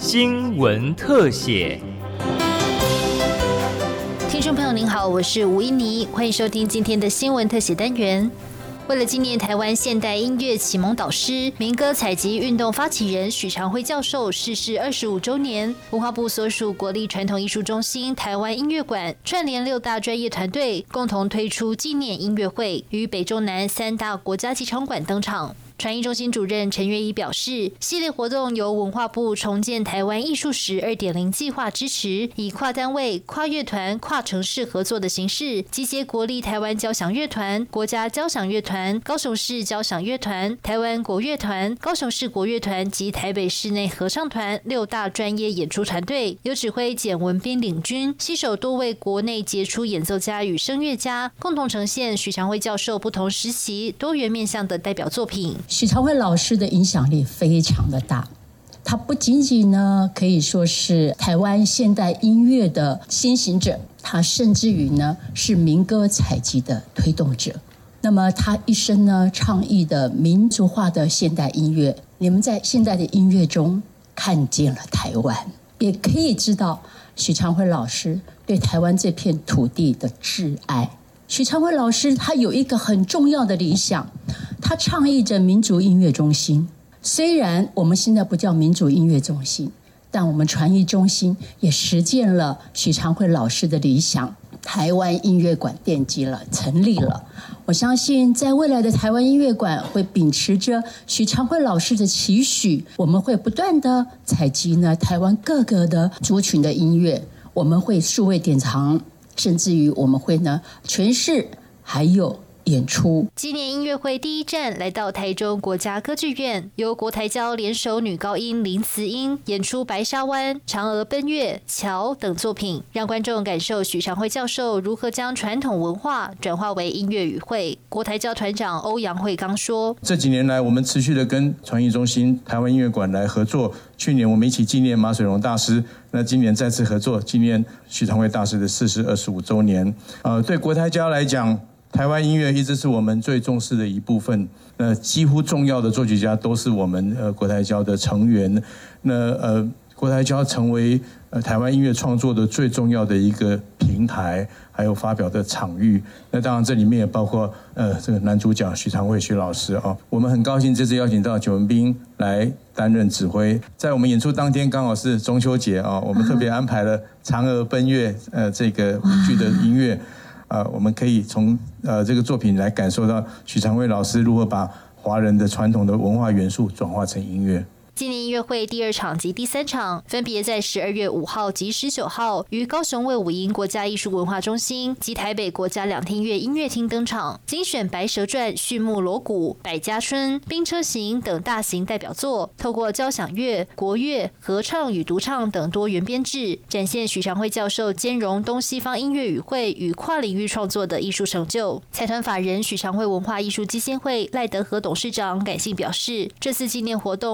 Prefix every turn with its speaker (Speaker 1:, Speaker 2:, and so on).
Speaker 1: 新闻特写。
Speaker 2: 听众朋友您好，我是吴依妮，欢迎收听今天的新闻特写单元。为了纪念台湾现代音乐启蒙导师、民歌采集运动发起人许长辉教授逝世25周年，文化部所属国立传统艺术中心台湾音乐馆串联6大专业团队，共同推出纪念音乐会，于北中南3大国家级场馆登场。传艺中心主任陈月仪表示，系列活动由文化部重建台湾艺术史 2.0 计划支持，以跨单位、跨乐团、跨城市合作的形式，集结国立台湾交响乐团、国家交响乐团、高雄市交响乐团、台湾国乐团、高雄市国乐团及台北室内合唱团6大专业演出团队，由指挥简文彬领军，携手多位国内杰出演奏家与声乐家，共同呈现许长辉教授不同时期多元面向的代表作品。
Speaker 3: 许长辉老师的影响力非常的大，他不仅仅呢可以说是台湾现代音乐的先行者，他甚至于呢是民歌采集的推动者。那么他一生呢倡议的民族化的现代音乐，你们在现代的音乐中看见了台湾，也可以知道许长辉老师对台湾这片土地的挚爱。许长辉老师他有一个很重要的理想，他倡议着民族音乐中心。虽然我们现在不叫民族音乐中心，但我们传艺中心也实践了许长辉老师的理想，台湾音乐馆奠基了，成立了。我相信在未来的台湾音乐馆会秉持着许长辉老师的期许，我们会不断的采集呢台湾各个的族群的音乐，我们会数位典藏，甚至于我们会呢诠释还有演出。
Speaker 2: 纪念音乐会第一站来到台中国家歌剧院，由国台交联手女高音林慈英演出《白沙湾》《嫦娥奔月》《桥》等作品，让观众感受许长辉教授如何将传统文化转化为音乐语汇。国台交团长欧阳惠刚说，
Speaker 4: 这几年来我们持续的跟传艺中心台湾音乐馆来合作，去年我们一起纪念马水龙大师，那今年再次合作纪念许长辉大师的逝世25周年。对国台交来讲，台湾音乐一直是我们最重视的一部分，几乎重要的作曲家都是我们国台交的成员。国台交成为台湾音乐创作的最重要的一个平台，还有发表的场域。那当然这里面也包括这个男主角许长辉许老师啊。我们很高兴这次邀请到简文彬来担任指挥。在我们演出当天刚好是中秋节啊，我们特别安排了《嫦娥奔月》这个舞剧的音乐。我们可以从这个作品来感受到许长辉老师如何把华人的传统的文化元素转化成音乐。
Speaker 2: 纪念音乐会第2场及第3场分别在12月5号及19号于高雄卫武营国家艺术文化中心及台北国家两厅院音乐厅登场，精选《白蛇传》、畜牧锣鼓、百家春、兵车行等大型代表作，透过交响乐、国乐、合唱与独唱等多元编制，展现许长辉教授兼容东西方音乐语汇与跨领域创作的艺术成就。财团法人许长辉文化艺术基金会赖德和董事长感性表示，这次纪念活动